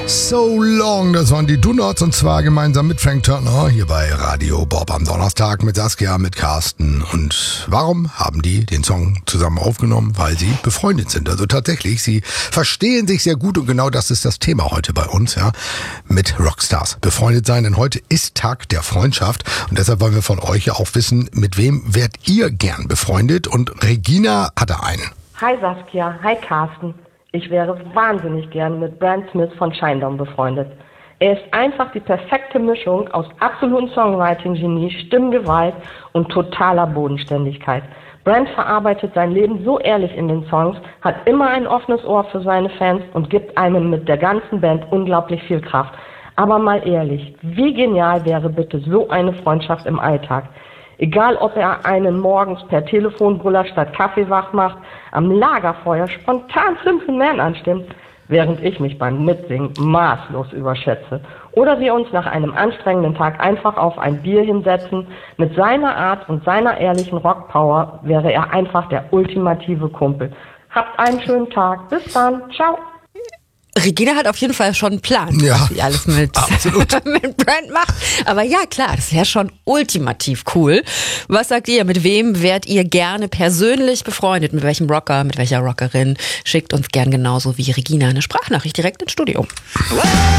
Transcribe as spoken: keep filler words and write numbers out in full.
So Long, das waren die Donuts und zwar gemeinsam mit Frank Turner hier bei Radio Bob am Donnerstag mit Saskia, mit Carsten. Und warum haben die den Song zusammen aufgenommen? Weil sie befreundet sind. Also tatsächlich, sie verstehen sich sehr gut und genau das ist das Thema heute bei uns, ja, mit Rockstars befreundet sein. Denn heute ist Tag der Freundschaft und deshalb wollen wir von euch ja auch wissen, mit wem werdet ihr gern befreundet? Und Regina hatte einen. Hi Saskia, hi Carsten. Ich wäre wahnsinnig gern mit Brand Smith von Shinedown befreundet. Er ist einfach die perfekte Mischung aus absolutem Songwriting-Genie, Stimmgewalt und totaler Bodenständigkeit. Brand verarbeitet sein Leben so ehrlich in den Songs, hat immer ein offenes Ohr für seine Fans und gibt einem mit der ganzen Band unglaublich viel Kraft. Aber mal ehrlich, wie genial wäre bitte so eine Freundschaft im Alltag? Egal, ob er einen morgens per Telefonbrüller statt Kaffee wach macht, am Lagerfeuer spontan Simple Man anstimmt, während ich mich beim Mitsingen maßlos überschätze. Oder wir uns nach einem anstrengenden Tag einfach auf ein Bier hinsetzen. Mit seiner Art und seiner ehrlichen Rockpower wäre er einfach der ultimative Kumpel. Habt einen schönen Tag. Bis dann. Ciao. Regina hat auf jeden Fall schon einen Plan, Ja, was sie alles mit, mit Brand macht. Aber ja, klar, das wäre schon ultimativ cool. Was sagt ihr? Mit wem wärt ihr gerne persönlich befreundet? Mit welchem Rocker, mit welcher Rockerin? Schickt uns gern genauso wie Regina eine Sprachnachricht direkt ins Studio.